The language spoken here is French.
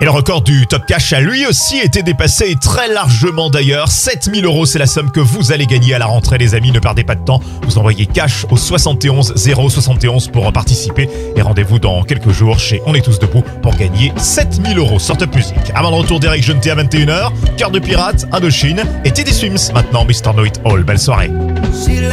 Et le record du Top Cash a lui aussi été dépassé, et très largement d'ailleurs. 7000 €, c'est la somme que vous allez gagner à la rentrée, les amis. Ne perdez pas de temps, vous envoyez cash au 71 071 pour participer. Et rendez-vous dans quelques jours chez On est tous debout pour gagner 7000 € sur Top Music. Avant le retour d'Eric Jeunté à 21h, Cœur de Pirate, Indochine et Teddy Swims. Maintenant, Mr. Know It All. Belle soirée.